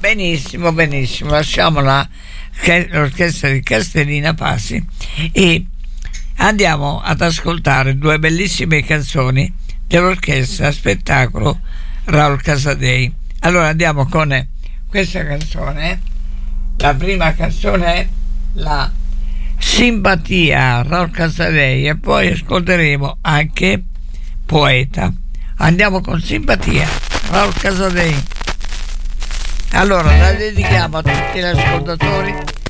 Benissimo, benissimo, lasciamola l'orchestra di Castellina Passi e andiamo ad ascoltare due bellissime canzoni dell'orchestra spettacolo Raul Casadei. Allora andiamo con questa canzone. La prima canzone è la Simpatia, Raul Casadei, e poi ascolteremo anche Poeta. Andiamo con Simpatia, Raul Casadei. Allora la dedichiamo a tutti gli ascoltatori